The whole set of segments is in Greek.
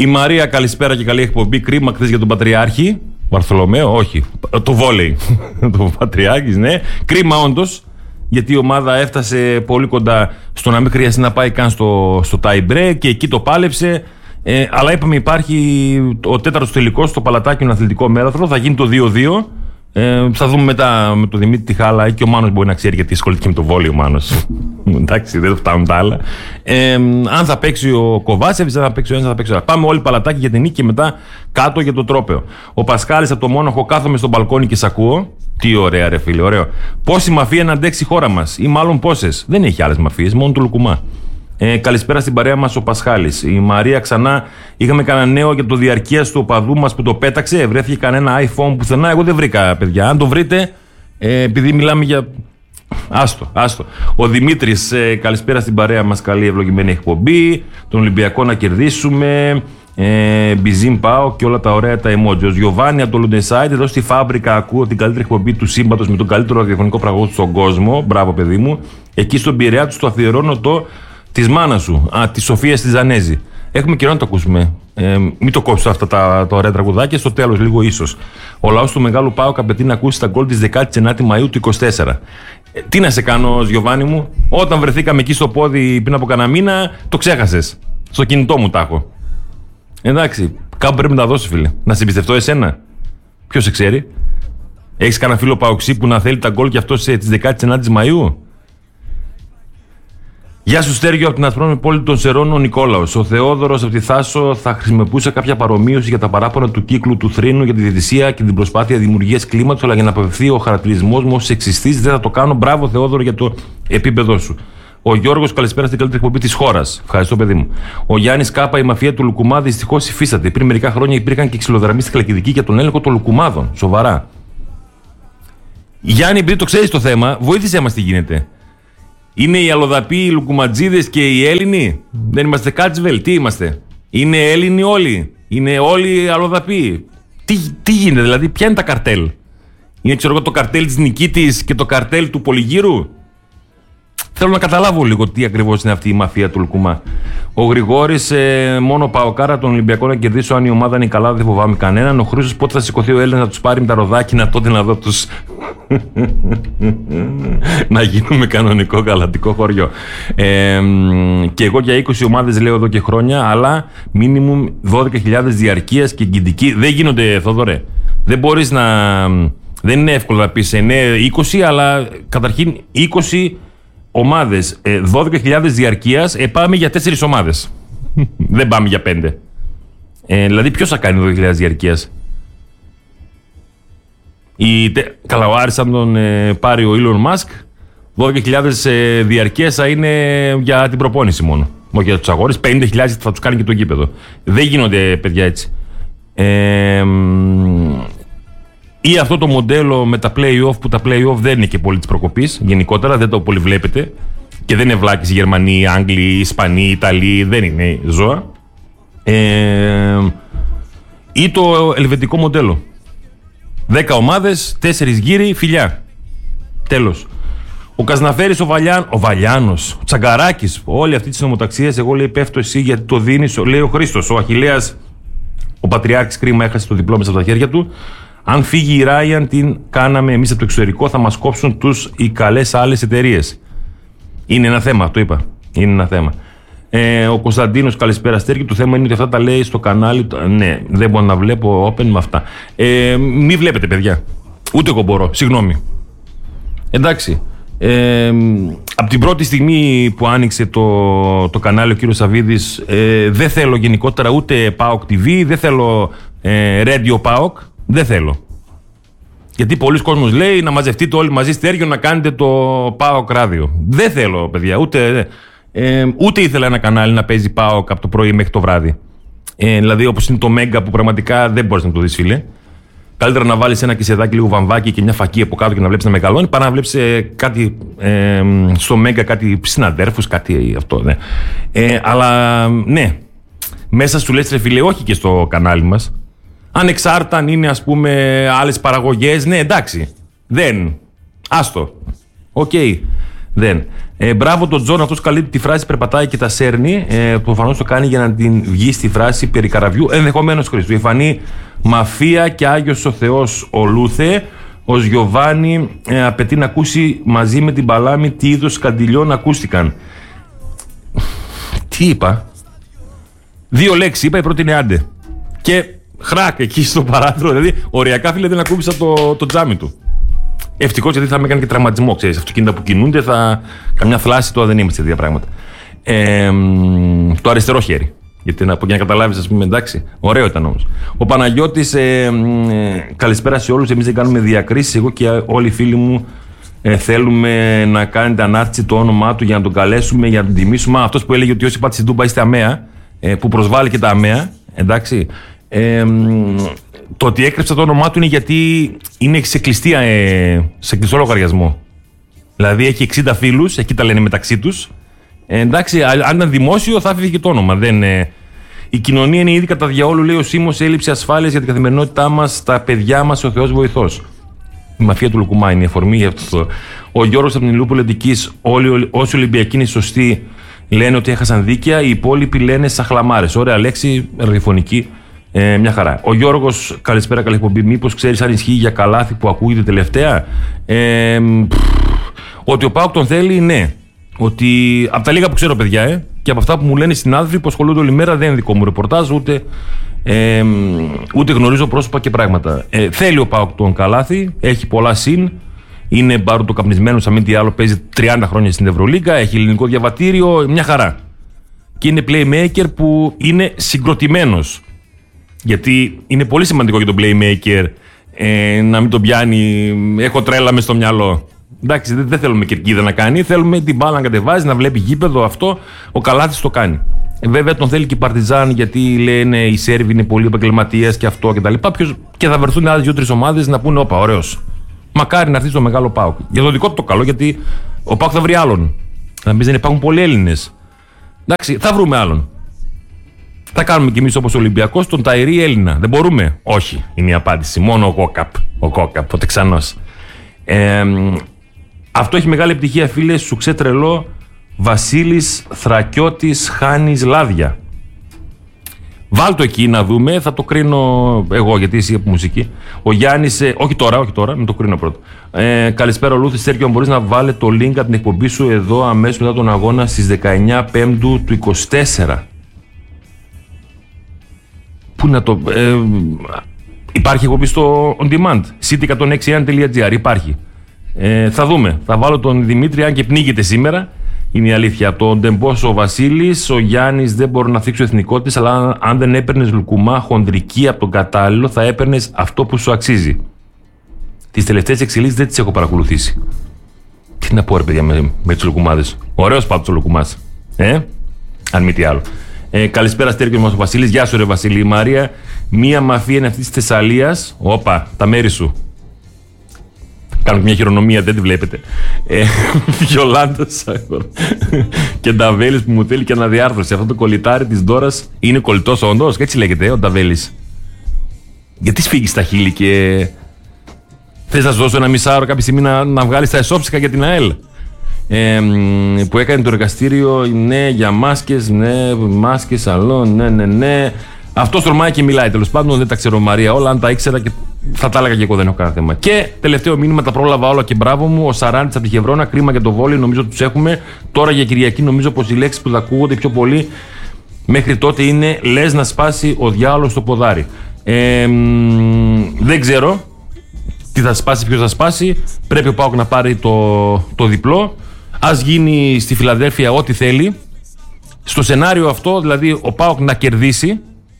Η Μαρία, καλησπέρα και καλή εκπομπή. Κρίμα χθες για τον Πατριάρχη. Βαρθολομαίο, όχι. Το βόλεϊ. Το Πατριάρχης, ναι. Κρίμα όντως, γιατί η ομάδα έφτασε πολύ κοντά στο να μην χρειαστεί να πάει καν στο tie break και εκεί το πάλεψε. Αλλά είπαμε, υπάρχει ο τέταρτος τελικός στο Παλατάκι, αθλητικό μέδαθρο. Θα γίνει το 2-2. Θα δούμε μετά με τον Δημήτρη Τιχάλα, και ο Μάνος μπορεί να ξέρει γιατί ασχολείται και με το βόλεϊ ο Μάνος. Εντάξει, δεν φτάνουν τα άλλα. Αν θα παίξει ο Κοβάσεβιτς, δεν θα παίξει ο ένας, θα παίξει ο άλλος. Πάμε όλοι Παλατάκι για την νίκη και μετά κάτω για το τρόπαιο. Ο Πασχάλης από το Μόναχο, κάθομαι στο μπαλκόνι και σ' ακούω. Τι ωραία, ρε φίλε, ωραίο. Πόση μαφία να αντέξει η χώρα μας, ή μάλλον πόσες. Δεν έχει άλλες μαφίες, μόνο το Λουκουμά. Καλησπέρα στην παρέα μας ο Πασχάλης. Η Μαρία ξανά. Είχαμε κανένα νέο για το διαρκείας του οπαδού μας που το πέταξε. Βρέθηκε κανένα iPhone πουθενά. Εγώ δεν βρήκα, παιδιά. Αν το βρείτε, επειδή μιλάμε για. Άστο. Ο Δημήτρης, καλησπέρα στην παρέα μας. Καλή ευλογημένη εκπομπή. Τον Ολυμπιακό να κερδίσουμε. Μπιζίν πάω και όλα τα ωραία τα emoji. Ο Γιωβάνι από το Λουντεσάιτ, εδώ στη Φάμπρικα ακούω την καλύτερη εκπομπή του σύμπαντος με τον καλύτερο ραδιοφωνικό πραγωγό στον κόσμο. Μπράβο, παιδί μου. Εκεί στον Πειραιά του το αφιερώνω το. Τη μάνα σου, τη Σοφία τη Ζανέζη. Έχουμε καιρό να το ακούσουμε. Μην το κόψω αυτά τα ωραία τραγουδάκια. Στο τέλος, λίγο ίσως. Ο λαός του Μεγάλου ΠΑΟΚ απαιτεί να ακούσει τα γκολ της 19η Μαΐου του 24. Τι να σε κάνω, Γιωβάνι μου, όταν βρεθήκαμε εκεί στο πόδι πριν από κανένα μήνα, το ξέχασες. Στο κινητό μου τα έχω. Εντάξει, κάπου πρέπει να τα δώσει, φίλε. Να σε εμπιστευτώ εσένα. Ποιος σε ξέρει. Έχεις κανένα φίλο Παοξή που να θέλει τα γκολ κι αυτό της 19η Μαΐου. Γεια σου, Στέργιο, από την Ασπρόμη πόλη των Σερών, ο Νικόλαος. Ο Θεόδωρος από τη Θάσο θα χρησιμοποιούσε κάποια παρομοίωση για τα παράπονα του κύκλου του θρήνου για τη διαιτησία και την προσπάθεια δημιουργίας κλίματος, αλλά για να αποφευθεί ο χαρακτηρισμός μου ως σεξιστής δεν θα το κάνω. Μπράβο, Θεόδωρο, για το επίπεδό σου. Ο Γιώργος, καλησπέρα στην καλύτερη εκπομπή της χώρας. Ευχαριστώ, παιδί μου. Ο Γιάννης Κάπα, η μαφία του Λουκουμά δυστυχώς υφίσταται. Πριν μερικά χρόνια υπήρχαν και ξυλοδραμμοί στη Χαλκιδική για τον έλεγχο των Λουκουμάδων. Σοβαρά. Γιάννη, επειδή το ξέρεις το θέμα, βοήθησέ μας τι γίνεται. Είναι οι αλλοδαποί, οι Λουκουματζίδες και οι Έλληνοι. Δεν είμαστε Κάτσβελ, τι είμαστε. Είναι Έλληνοι όλοι. Είναι όλοι αλλοδαποί. Τι γίνεται, δηλαδή, ποια είναι τα καρτέλ. Είναι, ξέρω εγώ, το καρτέλ της Νικήτης και το καρτέλ του Πολυγύρου. Θέλω να καταλάβω λίγο τι ακριβώς είναι αυτή η μαφία του Λουκουμά. Ο Γρηγόρης, μόνο Παοκάρα τον Ολυμπιακό να κερδίσω. Αν η ομάδα είναι καλά, δεν φοβάμαι κανέναν. Ο Χρήστος, πότε θα σηκωθεί ο Έλληνας να τους πάρει με τα ροδάκινα, τότε να δω τους. Να γίνουμε κανονικό γαλατικό χωριό. Και εγώ για 20 ομάδες λέω εδώ και χρόνια, αλλά μίνιμουμ 12.000 διαρκείας και κινητική. Δεν γίνονται, Θόδωρε. Δεν μπορείς να. Δεν είναι εύκολο να πεις 20, αλλά καταρχήν 20 ομάδες, 12.000 διαρκείας, πάμε για 4 ομάδες. Δεν πάμε για 5. Δηλαδή, ποιος θα κάνει 12.000 διαρκείας. Καλά, ο Άρης, αν τον πάρει ο Elon Musk, 12.000 διαρκείας θα είναι για την προπόνηση μόνο. Όχι για τους αγόρες, 50.000 θα τους κάνει και το γήπεδο. Δεν γίνονται, παιδιά, έτσι. Ή αυτό το μοντέλο με τα play-off, που τα play-off δεν είναι και πολύ της προκοπής, γενικότερα δεν το πολύ βλέπετε. Και δεν είναι βλάκες οι Γερμανοί, οι Άγγλοι, οι Ισπανοί, οι Ιταλοί, δεν είναι ζώα. Ή το ελβετικό μοντέλο. 10 ομάδες, 4 γύροι, φιλιά. Τέλος. Ο Κασναφέρης, ο Βαλιάνος, ο Τσαγκαράκης, όλοι αυτοί τις νομοταξίες, εγώ λέει πέφτω εσύ γιατί το δίνεις, λέει ο Χρήστος, ο Αχιλλέας, ο Πατριάρχης, κρίμα, έχασε το διπλό μέσα από τα χέρια του. Αν φύγει η Ράιαν, την κάναμε εμείς από το εξωτερικό, θα μας κόψουν οι καλές άλλες εταιρείες. Είναι ένα θέμα, το είπα. Είναι ένα θέμα. Ο Κωνσταντίνος, καλησπέρα Στέργη. Το θέμα είναι ότι αυτά τα λέει στο κανάλι. Ναι, δεν μπορώ να βλέπω open με αυτά. Μη βλέπετε, παιδιά. Ούτε εγώ μπορώ. Συγγνώμη. Εντάξει. Από την πρώτη στιγμή που άνοιξε το κανάλι ο κύριος Σαββίδης, δεν θέλω γενικότερα ούτε PAOK TV, δεν θέλω Radio PAOK. Δεν θέλω. Γιατί πολλοί κόσμος λέει να μαζευτείτε όλοι μαζί Στέργιο να κάνετε το PAOK ράδιο. Δεν θέλω, παιδιά. Ούτε ήθελα ένα κανάλι να παίζει PAOK από το πρωί μέχρι το βράδυ. Δηλαδή, όπως είναι το Μέγκα που πραγματικά δεν μπορείς να το δεις, φίλε. Καλύτερα να βάλεις ένα κισεδάκι, λίγο βαμβάκι και μια φακή από κάτω και να βλέπεις να μεγαλώνει, παρά να βλέπεις κάτι στο Μέγκα, κάτι συναδέρφους, κάτι αυτό. Ναι. Αλλά ναι, μέσα σου λες, ρε φίλε, όχι και στο κανάλι μας. Ανεξάρτητα αν είναι, ας πούμε, άλλες παραγωγές, ναι, εντάξει. Δεν. Άστο. Οκ. Δεν. Μπράβο τον Τζον, αυτός καλύπτει τη φράση, περπατάει και τα σέρνει. Προφανώς το κάνει για να την βγει στη φράση περί καραβιού. Ενδεχομένως Χριστού. Η φανή Μαφία και Άγιος ο Θεός ο Λούθε. Ο Γιωβάνι απαιτεί να ακούσει μαζί με την Παλάμη τι είδος σκαντιλιών ακούστηκαν. Τι είπα? 2 λέξεις είπα, η πρώτη είναι άντε. Και χράκ εκεί στο παράθυρο, δηλαδή οριακά φίλε δεν ακούμπησα το τζάμι του. Ευτυχώς, γιατί θα με έκανε και τραυματισμό, ξέρεις, αυτοκίνητα που κινούνται, καμιά θλάση τώρα δεν είμαστε τέτοια πράγματα. Το αριστερό χέρι. Γιατί για να καταλάβεις, ας πούμε, εντάξει. Ωραίο ήταν όμως. Ο Παναγιώτης, καλησπέρα σε όλους. Εμείς δεν κάνουμε διακρίσεις. Εγώ και όλοι οι φίλοι μου θέλουμε να κάνετε ανάρτηση το όνομά του για να τον καλέσουμε, για να τον τιμήσουμε. Αυτός που έλεγε ότι όσοι πάτε στην Τούμπα είστε αμαία, που προσβάλλει και τα αμαία, εντάξει. Το ότι έκρυψα το όνομά του είναι γιατί είναι σε κλειστό λογαριασμό. Δηλαδή έχει 60 φίλους, εκεί τα λένε μεταξύ τους. Εντάξει, αν ήταν δημόσιο θα έφυγε και το όνομα. Η κοινωνία είναι ήδη κατά διαόλου, λέει ο Σίμος, έλλειψη ασφάλειας για την καθημερινότητά μας, τα παιδιά μας, ο Θεός βοηθός. Η μαφία του Λουκουμά είναι η αφορμή για αυτό. Ο Γιώργος από την Ιλούπολη Λεντικής, όσοι Ολυμπιακοί είναι σωστοί, λένε ότι έχασαν δίκαια, οι υπόλοιποι λένε σαχλαμάρες. Ωραία λέξη, ραδιοφωνική, μια χαρά. Ο Γιώργος, καλησπέρα, καλή εκπομπή. Μήπως ξέρεις αν ισχύει για καλάθι που ακούγεται τελευταία? Ότι ο ΠΑΟΚ τον θέλει, ναι. Ότι από τα λίγα που ξέρω, παιδιά, και από αυτά που μου λένε οι συνάδελφοι που ασχολούνται όλη μέρα, δεν είναι δικό μου ρεπορτάζ, ούτε γνωρίζω πρόσωπα και πράγματα. Θέλει ο ΠΑΟΚ τον καλάθι, έχει πολλά συν, είναι μπαρουτοκαπνισμένος, αν μη τι άλλο, παίζει 30 χρόνια στην Ευρωλίγκα, έχει ελληνικό διαβατήριο, μια χαρά. Και είναι playmaker που είναι συγκροτημένος. Γιατί είναι πολύ σημαντικό για τον playmaker να μην τον πιάνει, έχω τρέλα μες στο μυαλό. Εντάξει, δεν θέλουμε κερκίδα να κάνει, θέλουμε την μπάλα να κατεβάζει, να βλέπει γήπεδο, αυτό ο Καλάθης το κάνει. Βέβαια τον θέλει και η Παρτιζάν, γιατί λένε οι Σέρβοι είναι πολύ επαγγελματίες και αυτό κτλ. Και θα βρεθούν άλλες 2-3 ομάδες να πούνε: όπα, ωραίος. Μακάρι να έρθει στο μεγάλο ΠΑΟΚ. Για το δικό του το καλό, γιατί ο ΠΑΟΚ θα βρει άλλον. Να πει δεν υπάρχουν πολλοί Έλληνες. Εντάξει, θα βρούμε άλλον. Θα κάνουμε κι εμείς όπως ο Ολυμπιακός τον Ταϊρή Έλληνα. Δεν μπορούμε? Όχι, είναι η απάντηση. Μόνο ο Κόκαπ, ο Τεξανός. Αυτό έχει μεγάλη επιτυχία, φίλε. Σου ξετρελώ. Βασίλης Θρακιώτης Χάνης Λάδια. Βάλ το εκεί να δούμε, θα το κρίνω εγώ, γιατί εσύ από μουσική. Ο Γιάννης, όχι τώρα, μην το κρίνω πρώτα. Καλησπέρα, Λούθη. Σέρκιο, αν μπορείς να βάλει το link από την εκπομπή σου εδώ αμέσως μετά τον αγώνα στις 19 Πέμπτου του 24. Πού να το... υπάρχει εκπομπή στο On Demand, city106.gr, υπάρχει. Θα δούμε. Θα βάλω τον Δημήτρη, αν και πνίγεται σήμερα. Είναι η αλήθεια. Από τον Ντεμπός ο Βασίλης, ο Γιάννης, δεν μπορώ να θίξω εθνικότητες, αλλά αν δεν έπαιρνες Λουκουμά χονδρική από τον κατάλληλο, θα έπαιρνες αυτό που σου αξίζει. Τις τελευταίες εξελίξεις δεν τις έχω παρακολουθήσει. Τι να πω, ρε παιδιά, με τους Λουκουμάδες. Ωραίος πάντως ο Λουκουμάς. Αν μη τι άλλο. Καλησπέρα, Στέρκιο μας ο Βασίλης. Γεια σου, ρε Βασίλη. Η Μαρία, μία μαφία είναι αυτή της Θεσσαλίας. Όπα, τα μέρη σου. Κάνω μια χειρονομία, δεν τη βλέπετε. Γιολάντα Σάιβορ και Νταβέλης που μου θέλει και αναδιάρθρωση. Αυτό το κολλητάρι της Ντόρας είναι κολλητός όντως, και έτσι λέγεται ο Νταβέλης. Γιατί σφίγγει στα χείλη και θες να σου δώσω ένα μισάωρο κάποια στιγμή να βγάλεις τα εσόψυχα για την ΑΕΛ. Που έκανε το εργαστήριο, ναι, για μάσκες, ναι, μάσκες, άλλο, ναι. Αυτός τολμάει και μιλάει. Τέλος πάντων, δεν τα ξέρω, Μαρία, όλα. Αν τα ήξερα και θα τα έλεγα και εγώ, δεν έχω κανένα θέμα. Και τελευταίο μήνυμα, τα πρόλαβα όλα και μπράβο μου. Ο Σαράντης από τη Χευρώνα, κρίμα για το Βόλιο, νομίζω τους έχουμε. Τώρα για Κυριακή, νομίζω πως οι λέξεις που θα ακούγονται πιο πολύ μέχρι τότε είναι λες να σπάσει ο διάολος στο ποδάρι. Δεν ξέρω τι θα σπάσει, ποιος θα σπάσει. Πρέπει ο ΠΑΟΚ να πάρει το διπλό. Ας γίνει στη Φιλαδέλφια ό,τι θέλει. Στο σενάριο αυτό, δηλαδή ο ΠΑΟΚ να κερδίσει.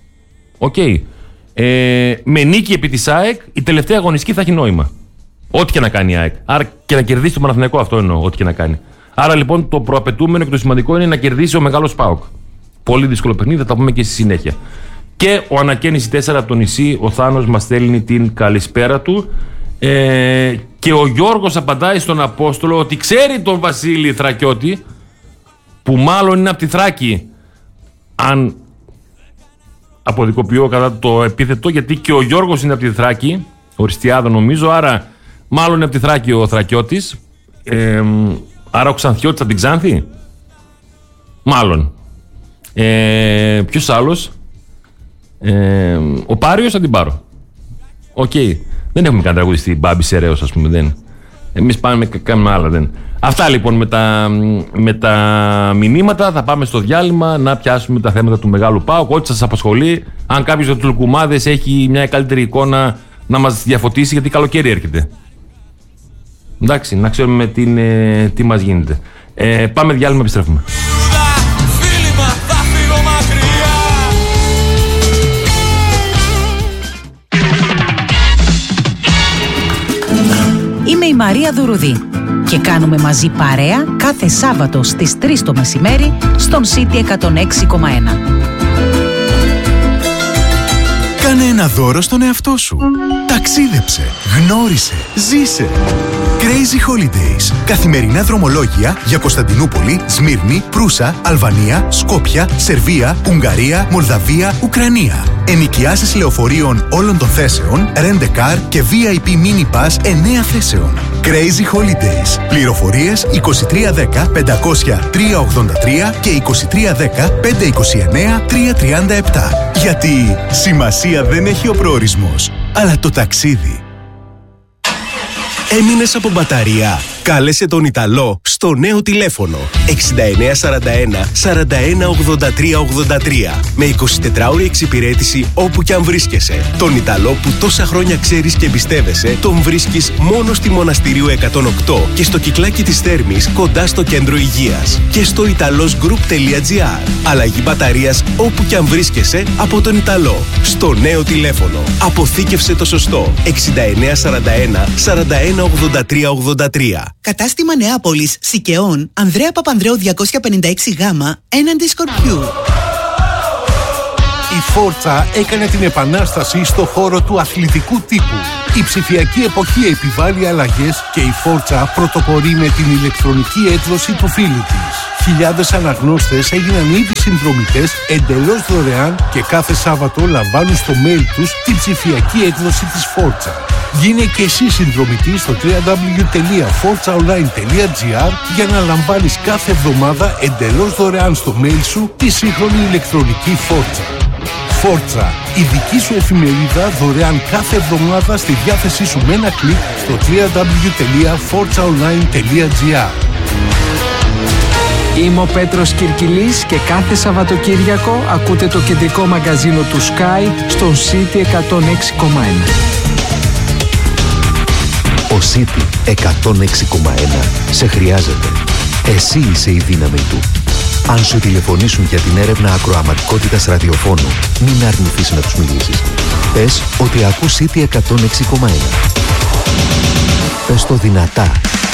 Με νίκη επί της ΑΕΚ, η τελευταία αγωνιστική θα έχει νόημα. Ό,τι και να κάνει η ΑΕΚ. Άρα και να κερδίσει το Παναθηναϊκό, αυτό εννοώ. Ό,τι και να κάνει. Άρα λοιπόν το προαπαιτούμενο και το σημαντικό είναι να κερδίσει ο μεγάλος ΠΑΟΚ. Πολύ δύσκολο παιχνίδι, θα τα πούμε και στη συνέχεια. Και ο Ανακαίνιση 4 από το νησί, ο Θάνος μας στέλνει την καλησπέρα του. Και ο Γιώργος απαντάει στον Απόστολο ότι ξέρει τον Βασίλη Θρακιώτη, που μάλλον είναι από τη Θράκη. Αν αποδικοποιώ κατά το επίθετο, γιατί και ο Γιώργος είναι από τη Θράκη, Οριστιάδα νομίζω, άρα μάλλον είναι από τη Θράκη ο Θρακιώτης. Άρα ο Ξανθιώτης θα την Ξάνθη. Μάλλον. Ποιος άλλος? Ο Πάριος θα την πάρω. Οκ. Δεν έχουμε κάνει τραγουδιστή Μπάμπη Σεραίος, ας πούμε. Δεν. Εμείς πάμε κάνουμε άλλα. Δεν. Αυτά λοιπόν με τα μηνύματα. Θα πάμε στο διάλειμμα να πιάσουμε τα θέματα του Μεγάλου ΠΑΟΚ. Ό,τι σας απασχολεί. Αν κάποιος από τους Λουκουμάδες έχει μια καλύτερη εικόνα να μας διαφωτίσει, γιατί καλοκαίρι έρχεται. Εντάξει, να ξέρουμε τι μας γίνεται. Πάμε διάλειμμα, επιστρέφουμε. Είμαι η Μαρία Δουρουδή και κάνουμε μαζί παρέα κάθε Σάββατο στις 3 το μεσημέρι στον City 106,1. Κάνε ένα δώρο στον εαυτό σου. Ταξίδεψε, γνώρισε, ζήσε. Crazy Holidays. Καθημερινά δρομολόγια για Κωνσταντινούπολη, Σμύρνη, Προύσα, Αλβανία, Σκόπια, Σερβία, Ουγγαρία, Μολδαβία, Ουκρανία. Ενοικιάσεις λεωφορείων όλων των θέσεων, Rent a Car και VIP Mini Pass 9 θέσεων. Crazy Holidays. Πληροφορίες 2310 500 383 και 2310 529 337. Γιατί σημασία δεν έχει ο προορισμός, αλλά το ταξίδι. Έμεινες από μπαταρία? Κάλεσε τον Ιταλό στο νέο τηλέφωνο 6941 41 83 83 με 24ωρη εξυπηρέτηση όπου κι αν βρίσκεσαι. Τον Ιταλό που τόσα χρόνια ξέρεις και εμπιστεύεσαι τον βρίσκεις μόνο στη Μοναστηρίου 108 και στο Κυκλάκι της Θέρμης κοντά στο κέντρο υγείας και στο italosgroup.gr. Αλλαγή μπαταρίας όπου κι αν βρίσκεσαι από τον Ιταλό. Στο νέο τηλέφωνο. Αποθήκευσε το σωστό 6941 41 83 83. Κατάστημα Νεάπολης, Σικαιών, Ανδρέα Παπανδρέου 256Γ, έναντι Σκορπιού. Η Φόρτσα έκανε την επανάσταση στο χώρο του αθλητικού τύπου. Η ψηφιακή εποχή επιβάλλει αλλαγές και η Φόρτσα πρωτοπορεί με την ηλεκτρονική έκδοση του φίλου της. Χιλιάδες αναγνώστες έγιναν ήδη συνδρομητές εντελώς δωρεάν και κάθε Σάββατο λαμβάνουν στο mail τους την ψηφιακή έκδοση της Φόρτσα. Γίνε και εσύ συνδρομητής στο www.forzaonline.gr για να λαμβάνεις κάθε εβδομάδα εντελώς δωρεάν στο mail σου τη σύγχρονη ηλεκτρονική Φόρτσα. Φόρτσα, η δική σου εφημερίδα δωρεάν κάθε εβδομάδα στη διάθεσή σου με ένα κλικ στο www.forzaonline.gr. Είμαι ο Πέτρος Κυρκυλής και κάθε Σαββατοκύριακο ακούτε το κεντρικό μαγκαζίνο του Sky στον City 106,1. Ο City 106,1 σε χρειάζεται. Εσύ είσαι η δύναμη του. Αν σου τηλεφωνήσουν για την έρευνα ακροαματικότητας ραδιοφώνου, μην αρνηθείς να τους μιλήσεις. Πες ότι ακούς City 106,1. Πες το δυνατά.